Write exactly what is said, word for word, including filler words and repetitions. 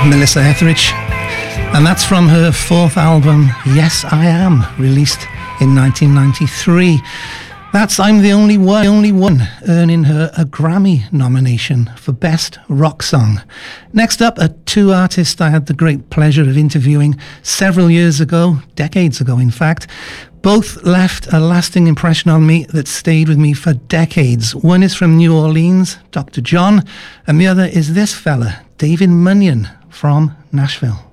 Melissa Etheridge, and that's from her fourth album, Yes I Am, released in nineteen ninety-three. That's I'm the Only One, only one, earning her a Grammy nomination for Best Rock Song. Next up are two artists I had the great pleasure of interviewing several years ago, decades ago in fact. Both left a lasting impression on me that stayed with me for decades. One is from New Orleans, Doctor John, and the other is this fella, David Munyon from Nashville.